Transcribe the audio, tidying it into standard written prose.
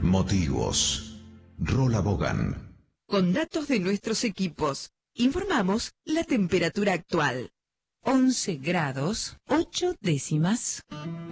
Motivos. Rola Bogan. Con datos de nuestros equipos, informamos la temperatura actual. 11 grados, 8 décimas.